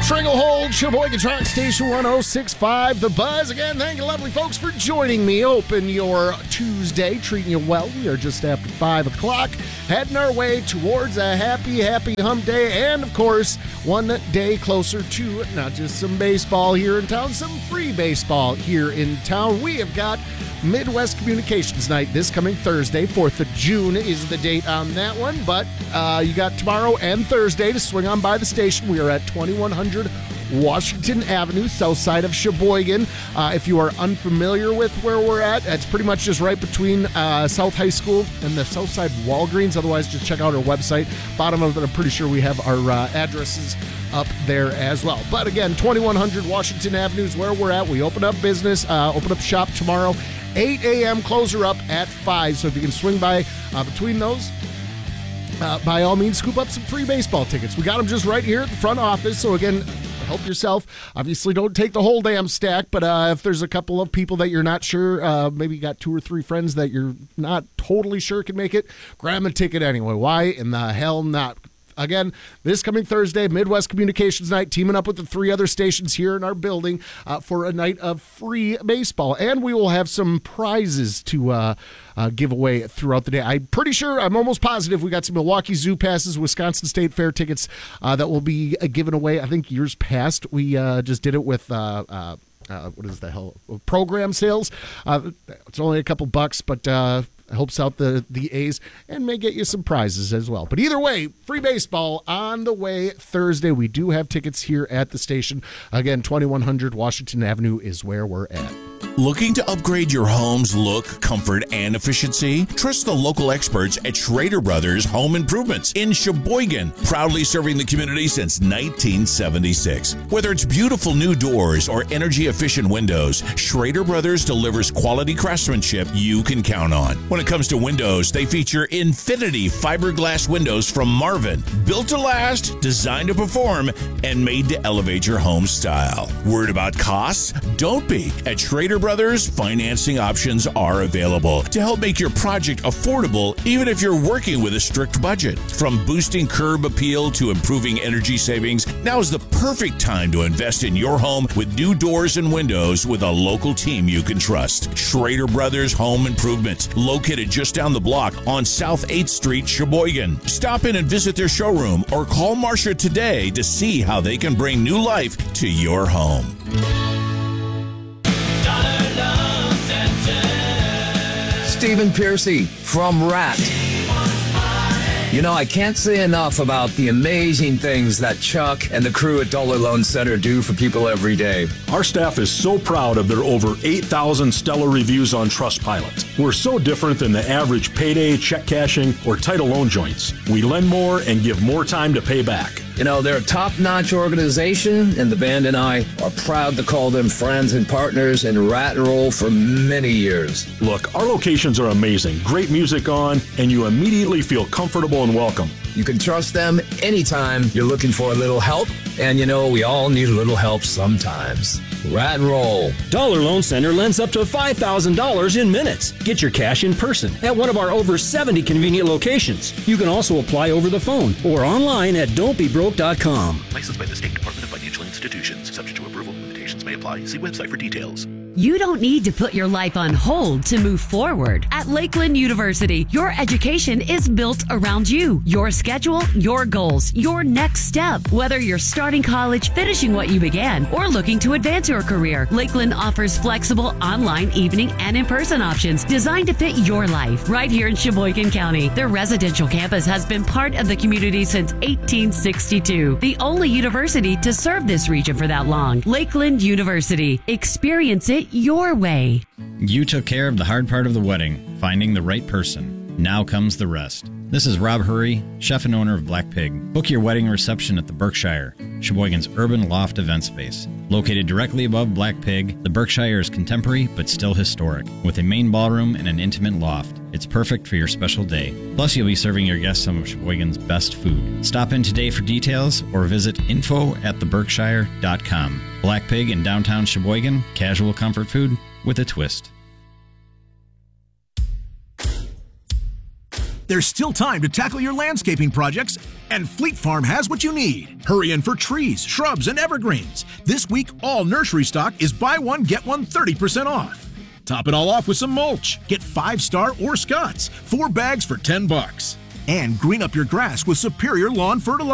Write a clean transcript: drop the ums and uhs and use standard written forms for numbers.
Stranglehold, Sheboygan Rock Station 106.5, The Buzz. Again, thank you, lovely folks, for joining me. Open your Tuesday, treating you well. We are just after 5 o'clock, heading our way towards a happy hump day, and, of course, one day closer to not just some baseball here in town, some free baseball here in town. We have got Midwest Communications Night this coming Thursday. 4th of June is the date on that one, but you got tomorrow and Thursday to swing on by the station. We are at 2100 Washington Avenue, south side of Sheboygan. If you are unfamiliar with where we're at, it's pretty much just right between South High School and the Southside Walgreens. Otherwise, just check out our website. Bottom of it, I'm pretty sure we have our addresses up there as well. But again, 2100 Washington Avenue is where we're at. We open up business, open up shop tomorrow, 8 a.m., closer up at 5. So if you can swing by between those, by all means, scoop up some free baseball tickets. We got them just right here at the front office. So again, help yourself. Obviously, don't take the whole damn stack, but if there's a couple of people that you're not sure, maybe you got 2 or 3 friends that you're not totally sure can make it, grab a ticket anyway. Why in the hell not? Again, this coming Thursday, Midwest Communications Night, teaming up with the 3 other stations here in our building for a night of free baseball. And we will have some prizes to give away throughout the day. I'm pretty sure, I'm almost positive, we got some Milwaukee Zoo passes, Wisconsin State Fair tickets that will be given away. I think years past, we just did it with... what is the hell? Program sales. It's only a couple bucks, but helps out the A's and may get you some prizes as well. But either way, free baseball on the way Thursday. We do have tickets here at the station. Again, 2100 Washington Avenue is where we're at. Looking to upgrade your home's look, comfort, and efficiency? Trust the local experts at Schrader Brothers Home Improvements in Sheboygan, proudly serving the community since 1976. Whether it's beautiful new doors or energy-efficient windows, Schrader Brothers delivers quality craftsmanship you can count on. When it comes to windows, they feature Infinity fiberglass windows from Marvin, built to last, designed to perform, and made to elevate your home style. Worried about costs? Don't be. At Schrader Brothers, financing options are available to help make your project affordable, even if you're working with a strict budget. From boosting curb appeal to improving energy savings, now is the perfect time to invest in your home with new doors and windows with a local team you can trust. Schrader Brothers Home Improvement, located just down the block on South 8th Street, Sheboygan. Stop in and visit their showroom or call Marcia today to see how they can bring new life to your home. Stephen Piercy from Rat. You know, I can't say enough about the amazing things that Chuck and the crew at Dollar Loan Center do for people every day. Our staff is so proud of their over 8,000 stellar reviews on Trustpilot. We're so different than the average payday, check cashing, or title loan joints. We lend more and give more time to pay back. You know, they're a top-notch organization, and the band and I are proud to call them friends and partners in Rat and Roll for many years. Look, our locations are amazing. Great music on, and you immediately feel comfortable and welcome. You can trust them anytime you're looking for a little help, and you know, we all need a little help sometimes. Rat and Roll. Dollar Loan Center lends up to $5,000 in minutes. Get your cash in person at one of our over 70 convenient locations. You can also apply over the phone or online at don'tbebroke.com. Licensed by the State Department of Financial Institutions. Subject to approval. Limitations may apply. See website for details. You don't need to put your life on hold to move forward. At Lakeland University, your education is built around you, your schedule, your goals, your next step. Whether you're starting college, finishing what you began, or looking to advance your career, Lakeland offers flexible online, evening, and in-person options designed to fit your life. Right here in Sheboygan County, their residential campus has been part of the community since 1862. The only university to serve this region for that long. Lakeland University. Experience it your way. You took care of the hard part of the wedding, finding the right person. Now comes the rest. This is Rob Hurry, chef and owner of Black Pig. Book your wedding reception at the Berkshire, Sheboygan's urban loft event space. Located directly above Black Pig, the Berkshire is contemporary but still historic, with a main ballroom and an intimate loft. It's perfect for your special day. Plus, you'll be serving your guests some of Sheboygan's best food. Stop in today for details or visit info@theberkshire.com. Black Pig in downtown Sheboygan, casual comfort food with a twist. There's still time to tackle your landscaping projects, and Fleet Farm has what you need. Hurry in for trees, shrubs, and evergreens. This week, all nursery stock is buy one, get one 30% off. Top it all off with some mulch. Get 5-star or Scott's, 4 bags for $10. And green up your grass with Superior Lawn Fertilizer.